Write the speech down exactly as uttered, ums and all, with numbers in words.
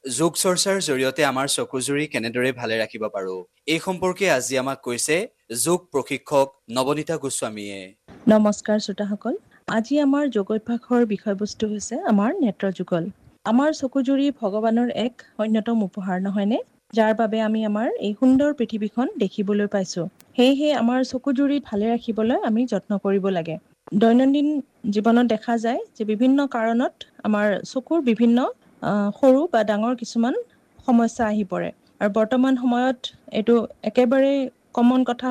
যোগ চৰ্চাৰ জৰিয়তে আমাৰ চকুজুৰি কেনেদৰে ভালে ৰাখিব পাৰো এই সম্পৰ্কে আজি আমাক কৈছে যোগ প্ৰশিক্ষক নৱনীতা গোস্বামীয়ে। নমস্কাৰ শ্ৰোতাসকল, আজি আমাৰ যোগ অভ্যাসৰ বিষয়বস্তু হৈছে আমাৰ নেত্ৰ যুগল। আমাৰ চকুজুৰি ভগৱানৰ এক অন্যতম উপহাৰ নহয়নে, যাৰ বাবে আমি আমাৰ এই সুন্দৰ পৃথিৱীখন দেখিবলৈ পাইছো। সেয়েহে আমাৰ চকুজুৰি ভালে ৰাখিবলৈ আমি যত্ন কৰিব লাগে। দৈনন্দিন জীৱনত দেখা যায় যে বিভিন্ন কাৰণত আমাৰ চকুৰ বিভিন্ন আহ, সৰু বা ডাঙৰ কিছুমান সমস্যা আহি পৰে আৰু বৰ্তমান সময়ত এইটো একেবাৰে কমন কথা